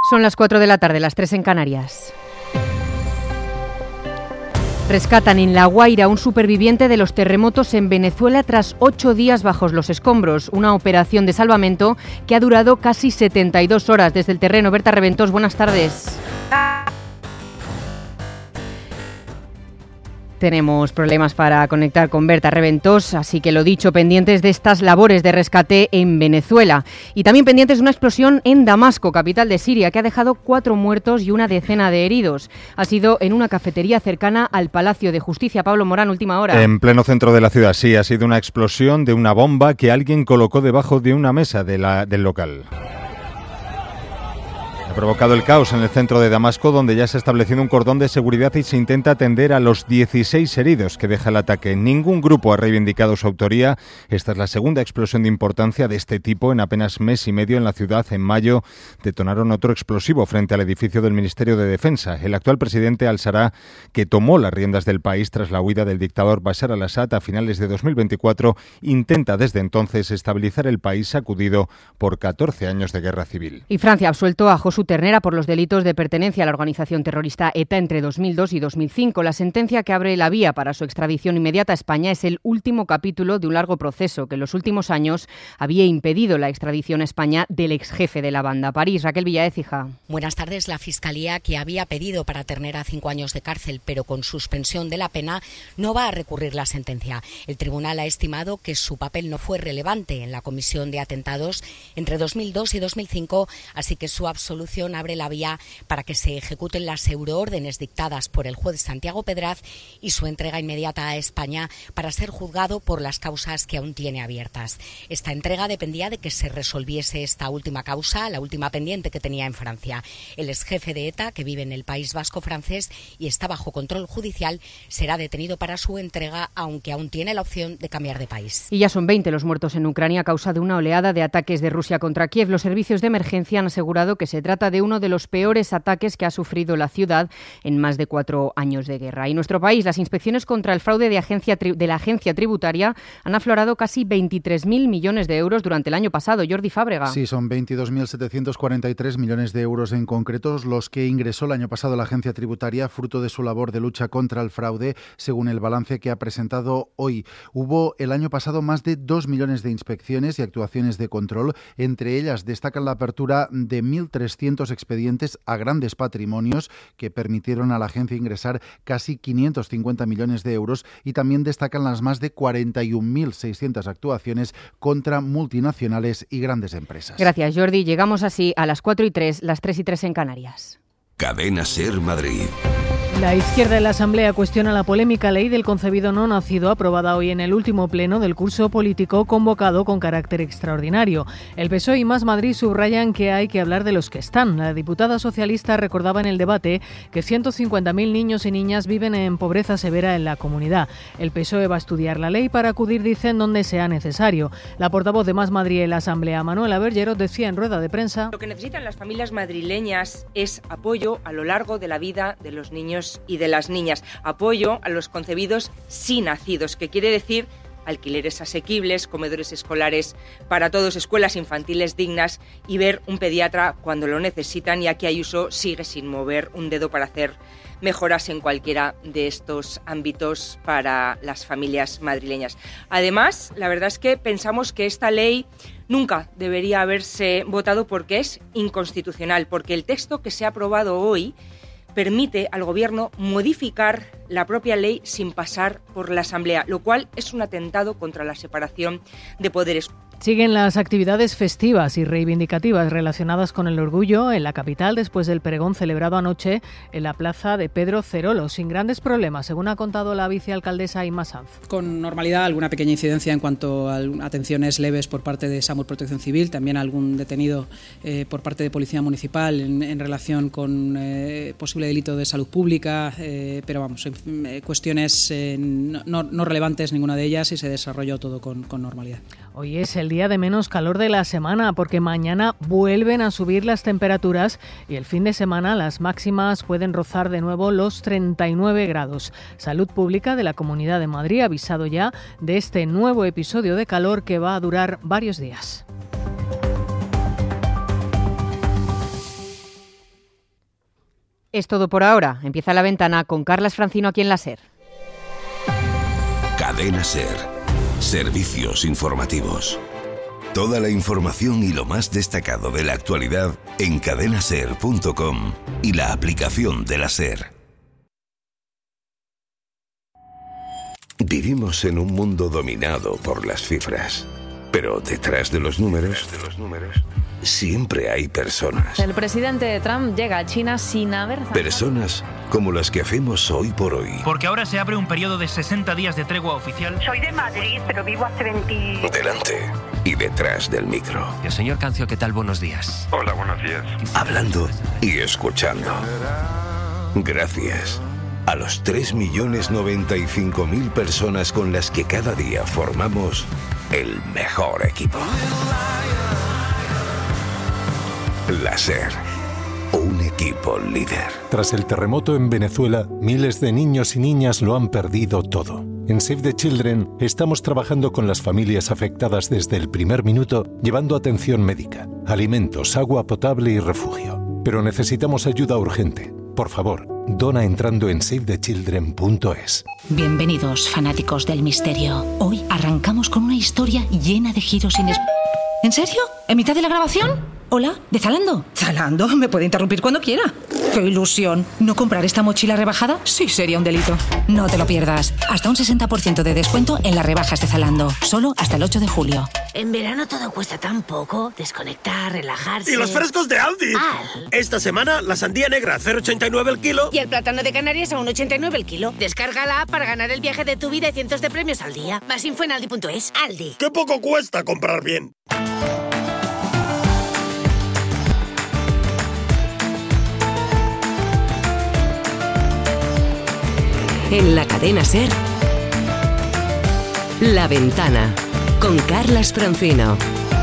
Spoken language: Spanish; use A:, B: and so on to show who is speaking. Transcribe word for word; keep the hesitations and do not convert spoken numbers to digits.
A: Son las cuatro de la tarde, las tres en Canarias. Rescatan en La Guaira a un superviviente de los terremotos en Venezuela tras ocho días bajo los escombros. Una operación de salvamento que ha durado casi setenta y dos horas desde el terreno. Berta Reventós, buenas tardes. Tenemos problemas para conectar con Berta Reventós, así que lo dicho, pendientes de estas labores de rescate en Venezuela. Y también pendientes de una explosión en Damasco, capital de Siria, que ha dejado cuatro muertos y una decena de heridos. Ha sido en una cafetería cercana al Palacio de Justicia. Pablo Morán, última hora.
B: En pleno centro de la ciudad, sí, ha sido una explosión de una bomba que alguien colocó debajo de una mesa de la, del local. Ha provocado el caos en el centro de Damasco, donde ya se ha establecido un cordón de seguridad y se intenta atender a los dieciséis heridos que deja el ataque. Ningún grupo ha reivindicado su autoría. Esta es la segunda explosión de importancia de este tipo en apenas mes y medio en la ciudad. En mayo detonaron otro explosivo frente al edificio del Ministerio de Defensa. El actual presidente al-Sarraj, que tomó las riendas del país tras la huida del dictador Bashar al-Assad a finales de dos mil veinticuatro, intenta desde entonces estabilizar el país sacudido por catorce años de guerra civil.
A: Y Francia ha absuelto a Josu Ternera por los delitos de pertenencia a la organización terrorista ETA entre dos mil dos y dos mil cinco. La sentencia que abre la vía para su extradición inmediata a España es el último capítulo de un largo proceso que en los últimos años había impedido la extradición a España del exjefe de la banda. París, Raquel Villaécija.
C: Buenas tardes. La Fiscalía, que había pedido para Ternera cinco años de cárcel, pero con suspensión de la pena, no va a recurrir la sentencia. El tribunal ha estimado que su papel no fue relevante en la comisión de atentados entre dos mil dos y dos mil cinco, así que su absolución abre la vía para que se ejecuten las euroórdenes dictadas por el juez Santiago Pedraz y su entrega inmediata a España para ser juzgado por las causas que aún tiene abiertas. Esta entrega dependía de que se resolviese esta última causa, la última pendiente que tenía en Francia. El exjefe de ETA, que vive en el País Vasco francés y está bajo control judicial, será detenido para su entrega, aunque aún tiene la opción de cambiar de país.
A: Y ya son veinte los muertos en Ucrania a causa de una oleada de ataques de Rusia contra Kiev. Los servicios de emergencia han asegurado que se trata de uno de los peores ataques que ha sufrido la ciudad en más de cuatro años de guerra. Y nuestro país, las inspecciones contra el fraude de, agencia, de la agencia tributaria han aflorado casi veintitrés mil millones de euros durante el año pasado. Jordi Fábrega.
D: Sí, son veintidós mil setecientos cuarenta y tres millones de euros en concreto los que ingresó el año pasado la agencia tributaria, fruto de su labor de lucha contra el fraude, según el balance que ha presentado hoy. Hubo el año pasado más de dos millones de inspecciones y actuaciones de control. Entre ellas destacan la apertura de mil trescientos expedientes a grandes patrimonios que permitieron a la agencia ingresar casi quinientos cincuenta millones de euros, y también destacan las más de cuarenta y un mil seiscientas actuaciones contra multinacionales y grandes empresas.
A: Gracias, Jordi. Llegamos así a las cuatro y tres, las tres y tres en Canarias.
E: Cadena SER Madrid.
F: La izquierda en la Asamblea cuestiona la polémica ley del concebido no nacido aprobada hoy en el último pleno del curso político convocado con carácter extraordinario. El P S O E y Más Madrid subrayan que hay que hablar de los que están. La diputada socialista recordaba en el debate que ciento cincuenta mil niños y niñas viven en pobreza severa en la comunidad. El P S O E va a estudiar la ley para acudir, dicen, donde sea necesario. La portavoz de Más Madrid en la Asamblea, Manuela Bergero, decía en rueda de prensa:
G: lo que necesitan las familias madrileñas es apoyo a lo largo de la vida de los niños y de las niñas, apoyo a los concebidos sí nacidos, que quiere decir alquileres asequibles, comedores escolares para todos, escuelas infantiles dignas y ver un pediatra cuando lo necesitan, ya que Ayuso sigue sin mover un dedo para hacer mejoras en cualquiera de estos ámbitos para las familias madrileñas. Además, la verdad es que pensamos que esta ley nunca debería haberse votado porque es inconstitucional, porque el texto que se ha aprobado hoy permite al Gobierno modificar la propia ley sin pasar por la Asamblea, lo cual es un atentado contra la separación de poderes.
F: Siguen las actividades festivas y reivindicativas relacionadas con el orgullo en la capital después del pregón celebrado anoche en la plaza de Pedro Cerolo, sin grandes problemas, según ha contado la vicealcaldesa Inma Sanz.
H: Con normalidad, alguna pequeña incidencia en cuanto a atenciones leves por parte de SAMUR Protección Civil, también algún detenido eh, por parte de Policía Municipal en, en relación con eh, posible delito de salud pública, eh, pero vamos, eh, cuestiones eh, no, no relevantes ninguna de ellas, y se desarrolló todo con, con normalidad.
F: Hoy es el día de menos calor de la semana porque mañana vuelven a subir las temperaturas y el fin de semana las máximas pueden rozar de nuevo los treinta y nueve grados. Salud Pública de la Comunidad de Madrid ha avisado ya de este nuevo episodio de calor que va a durar varios días.
A: Es todo por ahora. Empieza La Ventana con Carlas Francino aquí en la SER.
E: Cadena SER. Servicios informativos. Toda la información y lo más destacado de la actualidad en cadena ser punto com y la aplicación de la SER. Vivimos en un mundo dominado por las cifras, pero detrás de los números, de los números siempre hay personas.
I: El presidente Trump llega a China sin haber...
E: Personas como las que hacemos hoy por hoy.
J: Porque ahora se abre un periodo de sesenta días de tregua oficial.
K: Soy de Madrid, pero vivo hace veinte...
E: Delante y detrás del micro.
L: El señor Cancio, ¿qué tal? Buenos días.
M: Hola, buenos días.
E: Hablando y escuchando. Gracias a los tres millones noventa y cinco mil personas con las que cada día formamos el mejor equipo. La SER, un equipo líder.
N: Tras el terremoto en Venezuela, miles de niños y niñas lo han perdido todo. En Save the Children estamos trabajando con las familias afectadas desde el primer minuto, llevando atención médica, alimentos, agua potable y refugio. Pero necesitamos ayuda urgente. Por favor, dona entrando en save the children punto es.
O: Bienvenidos, fanáticos del misterio. Hoy arrancamos con una historia llena de giros inesperados. ¿En serio? ¿En mitad de la grabación? Hola, ¿de Zalando? ¿Zalando? Me puede interrumpir cuando quiera. ¡Qué ilusión! ¿No comprar esta mochila rebajada? Sí, sería un delito. No te lo pierdas. Hasta un sesenta por ciento de descuento en las rebajas de Zalando. Solo hasta el ocho de julio.
P: En verano todo cuesta tan poco. Desconectar, relajarse...
Q: ¡Y los frescos de Aldi!
P: Al.
Q: Esta semana, la sandía negra a cero coma ochenta y nueve el kilo.
P: Y el plátano de Canarias a uno coma ochenta y nueve el kilo. Descarga la app para ganar el viaje de tu vida y cientos de premios al día. Más info en aldi punto es. Aldi.
Q: ¡Qué poco cuesta comprar bien!
R: En la cadena SER, La Ventana, con Carlas Francino.